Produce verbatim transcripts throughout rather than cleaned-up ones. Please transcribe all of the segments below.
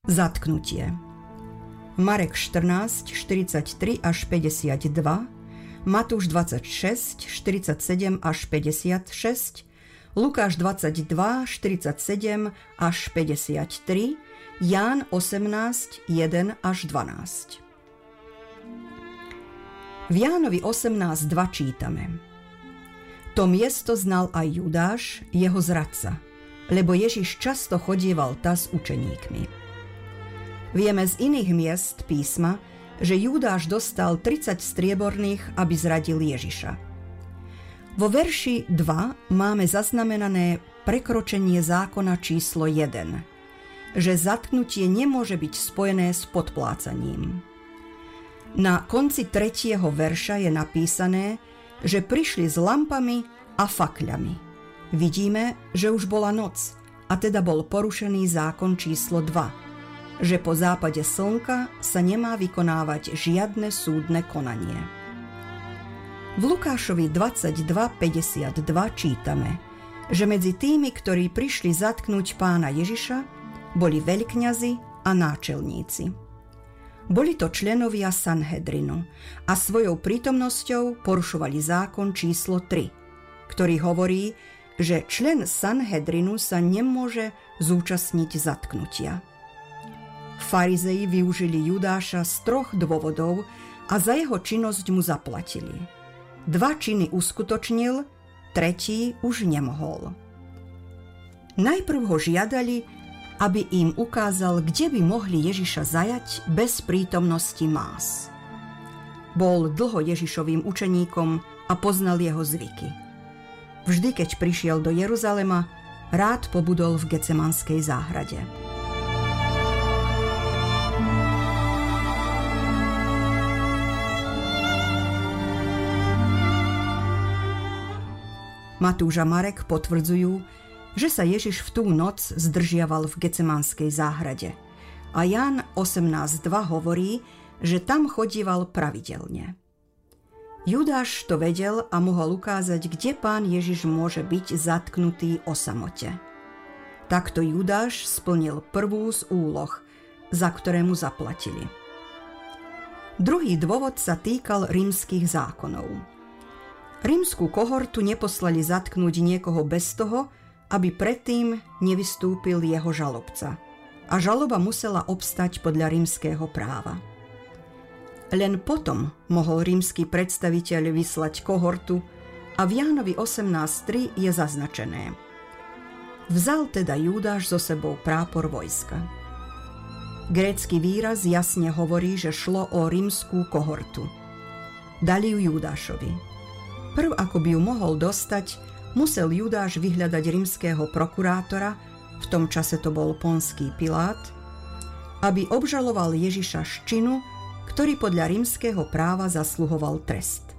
Zatknutie. Marek štrnásť, štyridsaťtri až päťdesiatdva, Matúš dvadsaťšesť, štyridsaťsedem až päťdesiatšesť, Lukáš dvadsaťdva, štyridsaťsedem až päťdesiattri, Ján osemnásť, jeden až dvanásť. V Jánovi osemnásť dva čítame: To miesto znal aj Judáš, jeho zradca, lebo Ježiš často chodieval ta s učeníkmi. Vieme z iných miest písma, že Judáš dostal tridsať strieborných, aby zradil Ježiša. Vo verši dva máme zaznamenané prekročenie zákona číslo jeden, že zatknutie nemôže byť spojené s podplácaním. Na konci tretieho verša je napísané, že prišli s lampami a fakľami. Vidíme, že už bola noc, a teda bol porušený zákon číslo dva, že po západe slnka sa nemá vykonávať žiadne súdne konanie. V Lukášovi dvadsaťdva päťdesiatdva čítame, že medzi tými, ktorí prišli zatknúť pána Ježiša, boli veľkňazi a náčelníci. Boli to členovia Sanhedrinu a svojou prítomnosťou porušovali zákon číslo tri, ktorý hovorí, že člen Sanhedrinu sa nemôže zúčastniť zatknutia. Farizei využili Judáša z troch dôvodov a za jeho činnosť mu zaplatili. Dva činy uskutočnil, tretí už nemohol. Najprv ho žiadali, aby im ukázal, kde by mohli Ježiša zajať bez prítomnosti más. Bol dlho Ježišovým učeníkom a poznal jeho zvyky. Vždy, keď prišiel do Jeruzalema, rád pobudol v Getsemanskej záhrade. Matúš a Marek potvrdzujú, že sa Ježiš v tú noc zdržiaval v Getsemanskej záhrade. A Ján osemnásť dva hovorí, že tam chodíval pravidelne. Judáš to vedel a mohol ukázať, kde pán Ježiš môže byť zatknutý o samote. Takto Judáš splnil prvú z úloh, za ktoré mu zaplatili. Druhý dôvod sa týkal rímskych zákonov. Rímsku kohortu neposlali zatknúť niekoho bez toho, aby predtým nevystúpil jeho žalobca. A žaloba musela obstať podľa rímskeho práva. Len potom mohol rímsky predstaviteľ vyslať kohortu a v Jánovi osemnásť tri je zaznačené: Vzal teda Judáš so sebou prápor vojska. Grécky výraz jasne hovorí, že šlo o rímsku kohortu. Dali ju Judášovi. Prv, ako by ju mohol dostať, musel Judáš vyhľadať rímskeho prokurátora, v tom čase to bol Ponský Pilát, aby obžaloval Ježiša z činu, ktorý podľa rímskeho práva zasluhoval trest.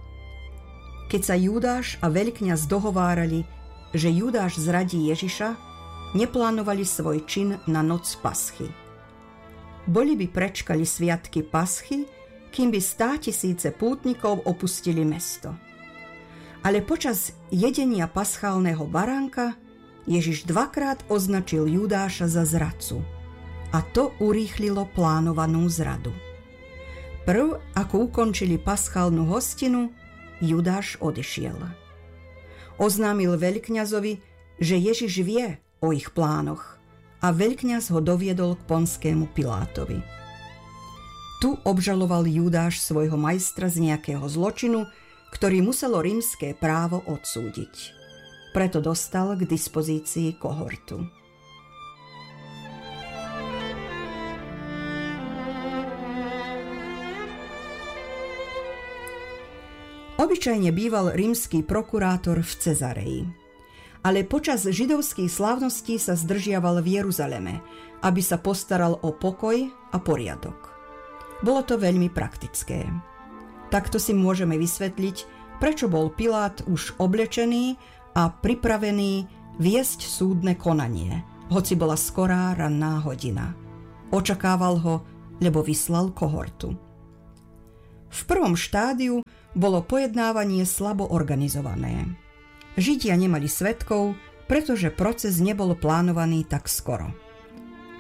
Keď sa Judáš a veľkňaz dohovárali, že Judáš zradí Ježiša, neplánovali svoj čin na noc Paschy. Boli by prečkali sviatky Paschy, kým by státisíce pútnikov opustili mesto. Ale počas jedenia paschálneho baránka Ježiš dvakrát označil Judáša za zradcu a to urýchlilo plánovanú zradu. Prv, ako ukončili paschálnu hostinu, Judáš odišiel. Oznámil veľkňazovi, že Ježiš vie o ich plánoch a veľkňaz ho doviedol k Ponskému Pilátovi. Tu obžaloval Judáš svojho majstra z nejakého zločinu, ktorý muselo rímske právo odsúdiť. Preto dostal k dispozícii kohortu. Obyčajne býval rímsky prokurátor v Cezareji, ale počas židovských slávností sa zdržiaval v Jeruzaleme, aby sa postaral o pokoj a poriadok. Bolo to veľmi praktické. Takto si môžeme vysvetliť, prečo bol Pilát už oblečený a pripravený viesť súdne konanie, hoci bola skorá ranná hodina. Očakával ho, lebo vyslal kohortu. V prvom štádiu bolo pojednávanie slabo organizované. Židia nemali svedkov, pretože proces nebol plánovaný tak skoro.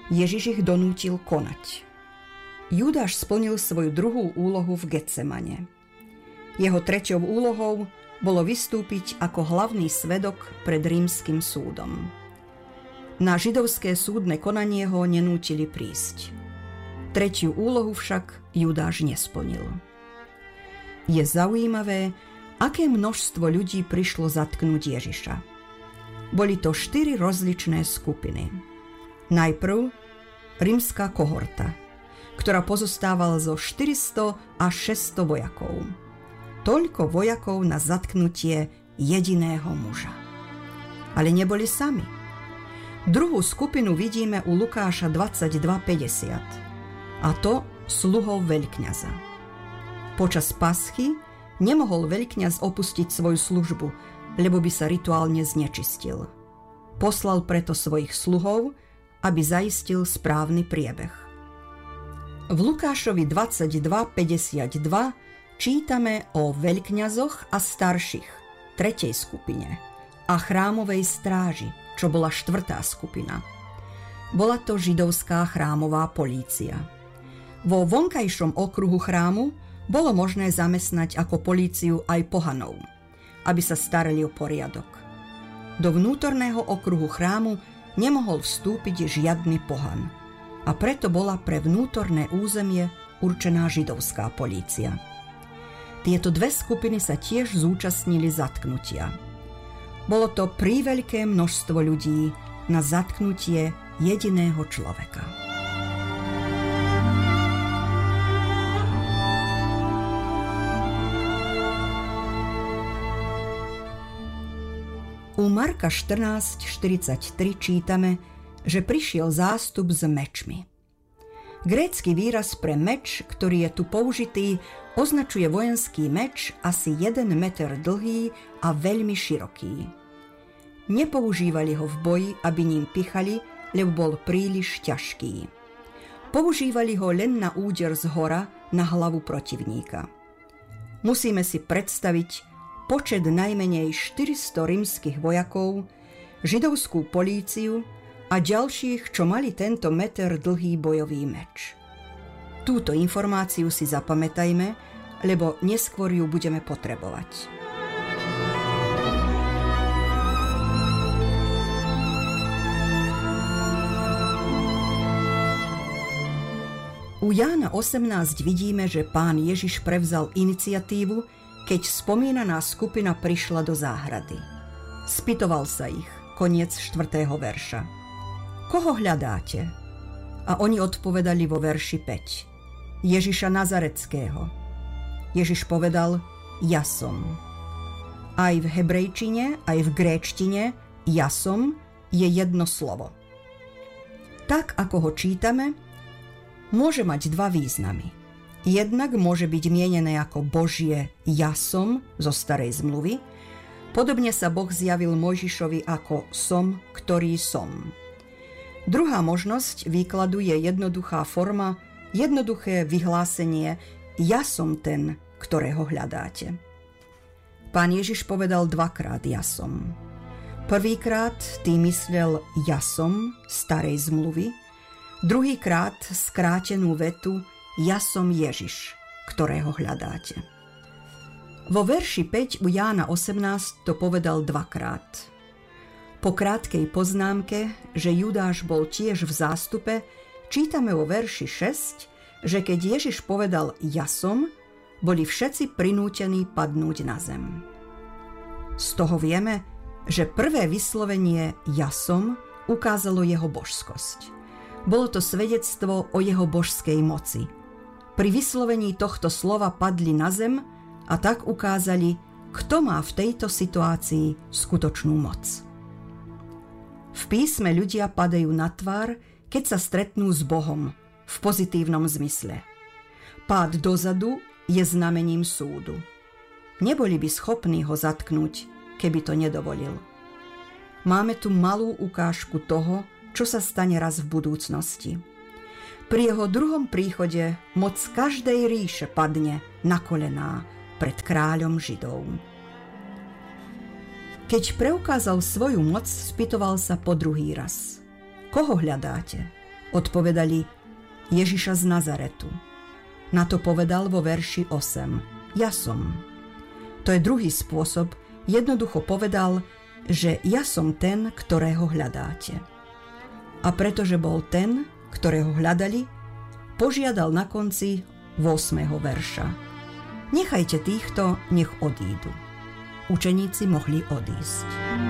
Ježiš ich donútil konať. Judáš splnil svoju druhú úlohu v Getsemane. Jeho treťou úlohou bolo vystúpiť ako hlavný svedok pred rímskym súdom. Na židovské súdne konanie ho nenútili prísť. Tretiu úlohu však Judáš nesplnil. Je zaujímavé, aké množstvo ľudí prišlo zatknúť Ježiša. Boli to štyri rozličné skupiny. Najprv rímska kohorta, ktorá pozostávala zo štyristo až šesťsto vojakov. Toľko vojakov na zatknutie jediného muža. Ale neboli sami. Druhú skupinu vidíme u Lukáša dvadsaťdva päťdesiat, a to sluhov veľkňaza. Počas paschy nemohol veľkňaz opustiť svoju službu, lebo by sa rituálne znečistil. Poslal preto svojich sluhov, aby zaistil správny priebeh. V Lukášovi dvadsaťdva päťdesiatdva čítame o veľkňazoch a starších, tretej skupine, a chrámovej stráži, čo bola štvrtá skupina. Bola to židovská chrámová polícia. Vo vonkajšom okruhu chrámu bolo možné zamestnať ako políciu aj pohanov, aby sa starali o poriadok. Do vnútorného okruhu chrámu nemohol vstúpiť žiadny pohan, a preto bola pre vnútorné územie určená židovská polícia. Tieto dve skupiny sa tiež zúčastnili zatknutia. Bolo to príveľké množstvo ľudí na zatknutie jediného človeka. U Marka štrnásť štyridsaťtri čítame, že prišiel zástup s mečmi. Grécky výraz pre meč, ktorý je tu použitý, označuje vojenský meč asi jeden meter dlhý a veľmi široký. Nepoužívali ho v boji, aby ním pichali, lebo bol príliš ťažký. Používali ho len na úder zhora na hlavu protivníka. Musíme si predstaviť počet najmenej štyristo rímskych vojakov, židovskú políciu a ďalších, čo mali tento meter dlhý bojový meč. Túto informáciu si zapamätajme, lebo neskôr ju budeme potrebovať. U Jána osemnásť vidíme, že Pán Ježiš prevzal iniciatívu, keď spomínaná skupina prišla do záhrady. Spýtoval sa ich, koniec štvrtého verša. Koho hľadáte? A oni odpovedali vo verši päť. Ježiša Nazareckého. Ježiš povedal, ja som. Aj v hebrejčine, aj v gréčtine ja som je jedno slovo. Tak, ako ho čítame, môže mať dva významy. Jednak môže byť mienené ako Božie ja som zo starej zmluvy, podobne sa Boh zjavil Mojžišovi ako som, ktorý som. Druhá možnosť výkladu je jednoduchá forma, jednoduché vyhlásenie ja som ten, ktorého hľadáte. Pán Ježiš povedal dvakrát ja som. Prvýkrát tým myslel ja som starej zmluvy, druhýkrát skrátenú vetu ja som Ježiš, ktorého hľadáte. Vo verši päť u Jána osemnásť to povedal dvakrát. Po krátkej poznámke, že Judáš bol tiež v zástupe, čítame vo verši šesť, že keď Ježiš povedal ja som, boli všetci prinútení padnúť na zem. Z toho vieme, že prvé vyslovenie ja som ukázalo jeho božskosť. Bolo to svedectvo o jeho božskej moci. Pri vyslovení tohto slova padli na zem a tak ukázali, kto má v tejto situácii skutočnú moc. V písme ľudia padajú na tvár, keď sa stretnú s Bohom v pozitívnom zmysle. Pád dozadu je znamením súdu. Neboli by schopní ho zatknúť, keby to nedovolil. Máme tu malú ukážku toho, čo sa stane raz v budúcnosti. Pri jeho druhom príchode moc každej ríše padne na kolená pred kráľom Židov. Keď preukázal svoju moc, spýtoval sa po druhý raz. Koho hľadáte? Odpovedali: Ježiša z Nazaretu. Na to povedal vo verši osem: Ja som. To je druhý spôsob, jednoducho povedal, že ja som ten, ktorého hľadáte. A pretože bol ten, ktorého hľadali, požiadal na konci ôsmeho verša: Nechajte týchto, nech odídu. Učeníci mohli odísť.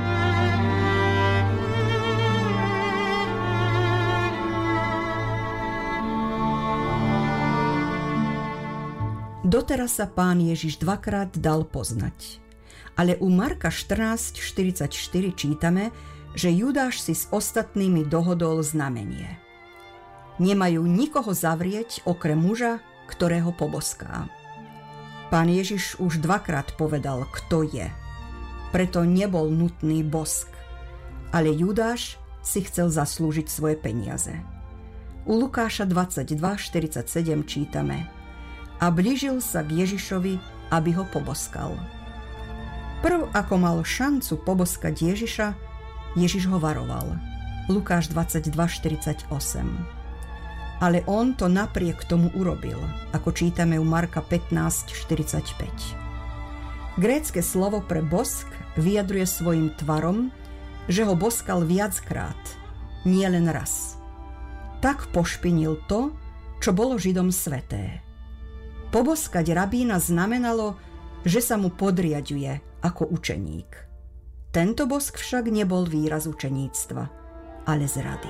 Doteraz sa Pán Ježiš dvakrát dal poznať. Ale u Marka štrnásť štyridsaťštyri čítame, že Judáš si s ostatnými dohodol znamenie. Nemajú nikoho zavrieť okrem muža, ktorého poboská. Pán Ježiš už dvakrát povedal, kto je. Preto nebol nutný bosk. Ale Judáš si chcel zaslúžiť svoje peniaze. U Lukáša dvadsaťdva štyridsaťsedem čítame: A blížil sa k Ježišovi, aby ho poboskal. Prv, ako mal šancu poboskať Ježiša, Ježiš ho varoval. Lukáš dvadsaťdva štyridsaťosem. Ale on to napriek tomu urobil, ako čítame u Marka pätnásť štyridsaťpäť. Grécke slovo pre bosk vyjadruje svojim tvarom, že ho boskal viackrát, nie len raz. Tak pošpinil to, čo bolo Židom sväté. Poboskať rabína znamenalo, že sa mu podriaďuje ako učeník. Tento bosk však nebol výraz učeníctva, ale zrady.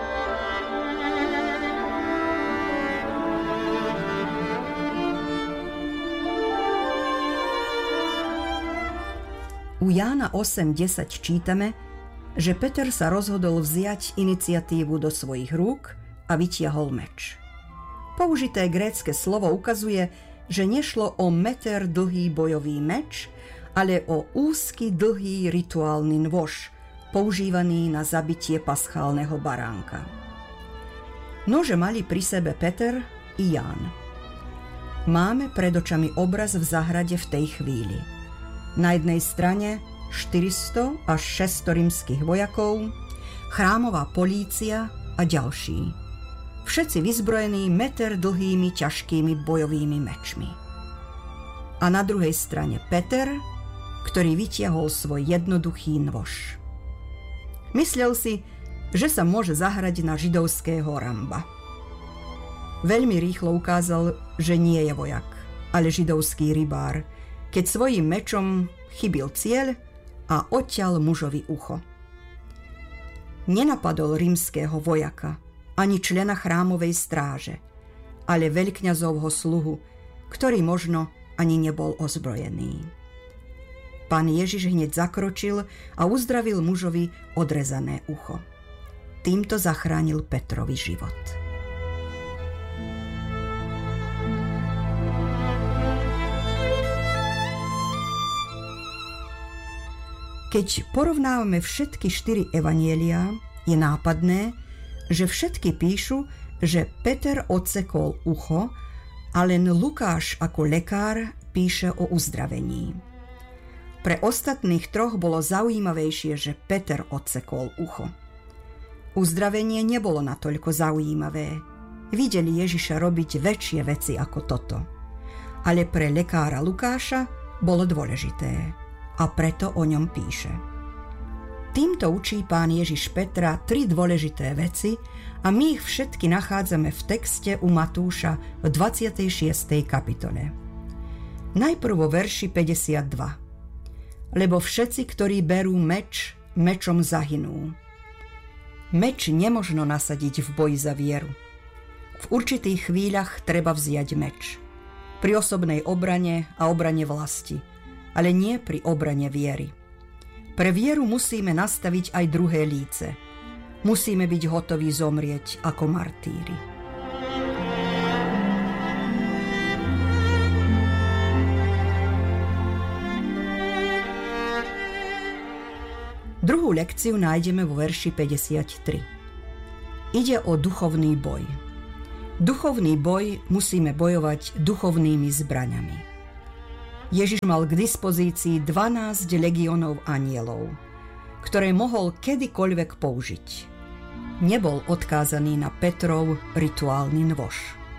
U Jána osem desať čítame, že Peter sa rozhodol vziať iniciatívu do svojich rúk a vytiahol meč. Použité grécke slovo ukazuje, že nešlo o meter dlhý bojový meč, ale o úzky dlhý rituálny nôž, používaný na zabitie paschálneho baránka. Nože mali pri sebe Peter i Ján. Máme pred očami obraz v záhrade v tej chvíli. Na jednej strane štyristo až šesťsto rímskych vojakov, chrámová polícia a ďalší. Všetci vyzbrojení meter dlhými ťažkými bojovými mečmi. A na druhej strane Peter, ktorý vytiahol svoj jednoduchý nôž. Myslel si, že sa môže zahrať na židovského Ramba. Veľmi rýchlo ukázal, že nie je vojak, ale židovský rybár, keď svojím mečom chybil cieľ a odťal mužovi ucho. Nenapadol rímskeho vojaka, ani člena chrámovej stráže, ale veľkňazovho sluhu, ktorý možno ani nebol ozbrojený. Pán Ježiš hneď zakročil a uzdravil mužovi odrezané ucho. Týmto zachránil Petrovi život. Keď porovnávame všetky štyri evanjeliá, je nápadné, že všetky píšu, že Peter odsekol ucho, a len Lukáš ako lekár píše o uzdravení. Pre ostatných troch bolo zaujímavejšie, že Peter odsekol ucho. Uzdravenie nebolo natoľko zaujímavé. Videli Ježiša robiť väčšie veci ako toto. Ale pre lekára Lukáša bolo dôležité. A preto o ňom píše. Týmto učí Pán Ježiš Petra tri dôležité veci a my ich všetky nachádzame v texte u Matúša v dvadsiatej šiestej kapitole. Najprv vo verši päťdesiatdva. Lebo všetci, ktorí berú meč, mečom zahynú. Meč nemožno nasadiť v boji za vieru. V určitých chvíľach treba vziať meč. Pri osobnej obrane a obrane vlasti, ale nie pri obrane viery. Pre vieru musíme nastaviť aj druhé líce. Musíme byť hotoví zomrieť ako martíri. Druhú lekciu nájdeme vo verši päťdesiattri. Ide o duchovný boj. Duchovný boj musíme bojovať duchovnými zbraňami. Ježiš mal k dispozícii dvanásť legiónov anjelov, ktoré mohol kedykoľvek použiť. Nebol odkázaný na Petrov rituálny nôž.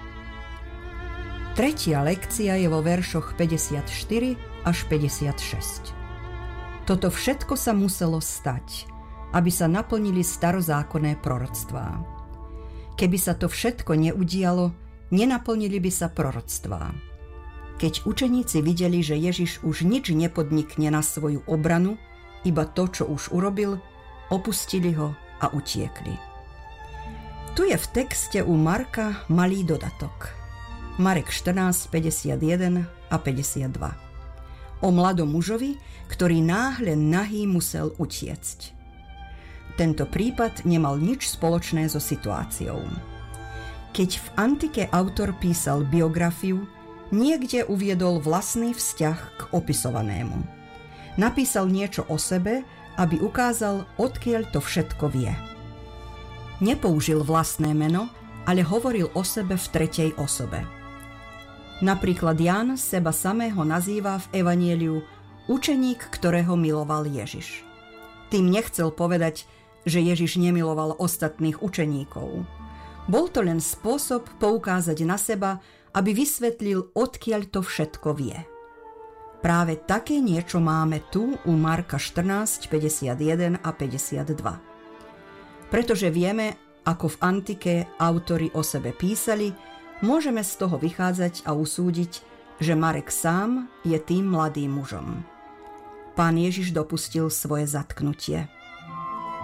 Tretia lekcia je vo veršoch päťdesiatštyri až päťdesiatšesť. Toto všetko sa muselo stať, aby sa naplnili starozákonné proroctvá. Keby sa to všetko neudialo, nenaplnili by sa proroctvá. Keď učeníci videli, že Ježiš už nič nepodnikne na svoju obranu, iba to, čo už urobil, opustili ho a utiekli. Tu je v texte u Marka malý dodatok. Marek štrnásť, päťdesiatjeden a päťdesiatdva. O mladom mužovi, ktorý náhle nahý musel utiecť. Tento prípad nemal nič spoločné so situáciou. Keď v antike autor písal biografiu, niekde uviedol vlastný vzťah k opisovanému. Napísal niečo o sebe, aby ukázal, odkiaľ to všetko vie. Nepoužil vlastné meno, ale hovoril o sebe v tretej osobe. Napríklad Ján seba samého nazýva v Evanjeliu učeník, ktorého miloval Ježiš. Tým nechcel povedať, že Ježiš nemiloval ostatných učeníkov. Bol to len spôsob poukázať na seba, aby vysvetlil, odkiaľ to všetko vie. Práve také niečo máme tu u Marka štrnásť, päťdesiatjeden a päťdesiatdva. Pretože vieme, ako v antike autori o sebe písali, môžeme z toho vychádzať a usúdiť, že Marek sám je tým mladým mužom. Pán Ježiš dopustil svoje zatknutie.